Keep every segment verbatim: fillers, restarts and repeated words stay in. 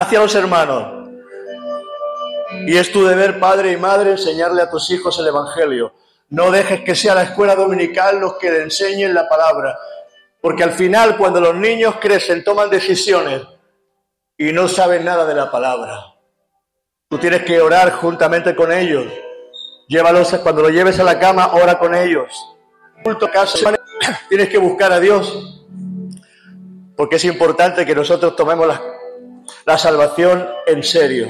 hacia los hermanos. Y es tu deber, padre y madre, enseñarle a tus hijos el Evangelio. No dejes que sea la escuela dominical los que le enseñen la palabra. Porque al final, cuando los niños crecen, toman decisiones y no saben nada de la palabra. Tú tienes que orar juntamente con ellos. Llévalos, cuando los lleves a la cama, ora con ellos. En tu caso, tienes que buscar a Dios. Porque es importante que nosotros tomemos la, la salvación en serio.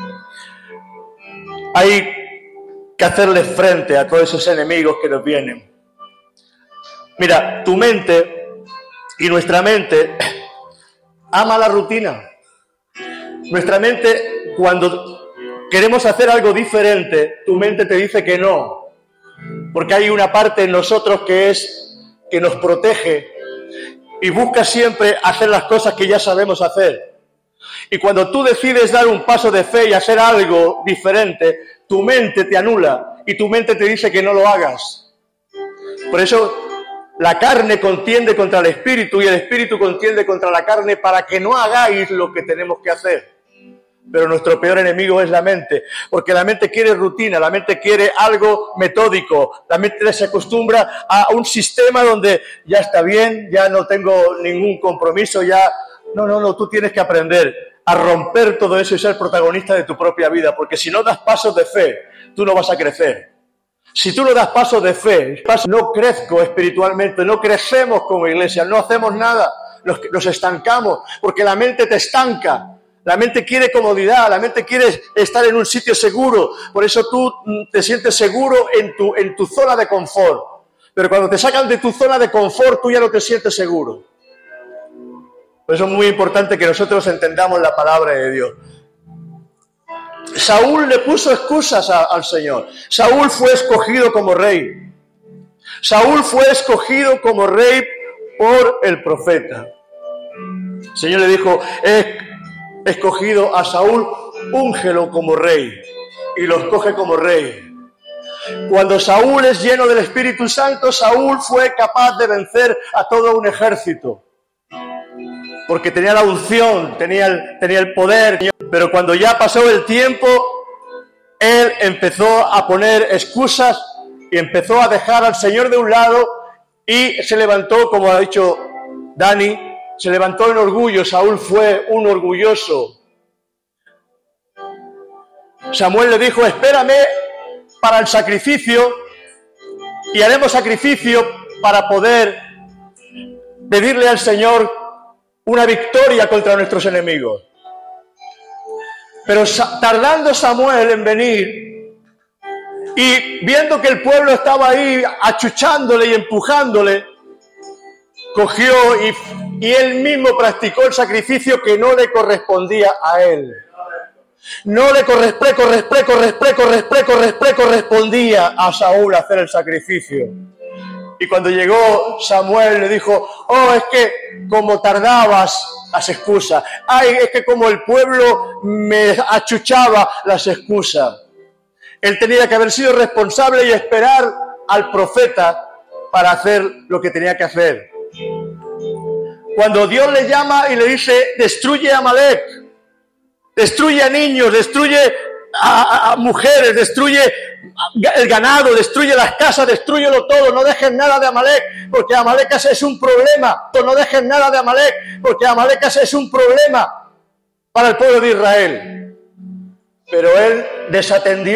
Hay que hacerle frente a todos esos enemigos que nos vienen. Mira, tu mente y nuestra mente ama la rutina. Nuestra mente, cuando queremos hacer algo diferente, tu mente te dice que no. Porque hay una parte en nosotros que es que nos protege y busca siempre hacer las cosas que ya sabemos hacer. Y cuando tú decides dar un paso de fe y hacer algo diferente, tu mente te anula y tu mente te dice que no lo hagas. Por eso la carne contiende contra el espíritu y el espíritu contiende contra la carne para que no hagáis lo que tenemos que hacer. Pero nuestro peor enemigo es la mente, porque la mente quiere rutina, la mente quiere algo metódico, la mente se acostumbra a un sistema donde ya está bien, ya no tengo ningún compromiso, ya... No, no, no, tú tienes que aprender a romper todo eso y ser protagonista de tu propia vida, porque si no das pasos de fe, tú no vas a crecer. Si tú no das pasos de fe, no crezco espiritualmente, no crecemos como iglesia, no hacemos nada, nos, nos estancamos, porque la mente te estanca. La mente quiere comodidad, la mente quiere estar en un sitio seguro, por eso tú te sientes seguro en tu, en tu zona de confort. Pero cuando te sacan de tu zona de confort, tú ya no te sientes seguro. Por eso es muy importante que nosotros entendamos la palabra de Dios. Saúl le puso excusas a, al Señor. Saúl fue escogido como rey. Saúl fue escogido como rey por el profeta. El Señor le dijo, he escogido a Saúl, úngelo como rey. Y lo escoge como rey. Cuando Saúl es lleno del Espíritu Santo, Saúl fue capaz de vencer a todo un ejército. Porque tenía la unción, tenía el, tenía el poder. Pero cuando ya pasó el tiempo, él empezó a poner excusas y empezó a dejar al Señor de un lado y se levantó, como ha dicho Dani, se levantó en orgullo. Saúl fue un orgulloso. Samuel le dijo, espérame para el sacrificio y haremos sacrificio para poder pedirle al Señor una victoria contra nuestros enemigos. Pero tardando Samuel en venir y viendo que el pueblo estaba ahí achuchándole y empujándole, cogió y, y él mismo practicó el sacrificio que no le correspondía a él. No le correspondía, correspondía, correspondía, correspondía, correspondía a Saúl hacer el sacrificio. Y cuando llegó Samuel le dijo, oh, es que como tardabas, las excusas. Ay, es que como el pueblo me achuchaba, las excusas. Él tenía que haber sido responsable y esperar al profeta para hacer lo que tenía que hacer. Cuando Dios le llama y le dice, destruye a Amalek, destruye a niños, destruye a, a, a mujeres, destruye el ganado, destruye las casas, destrúyelo todo, no dejes nada de Amalek, porque Amalek es un problema, no dejes nada de Amalek, porque Amalek es un problema para el pueblo de Israel. Pero él desatendió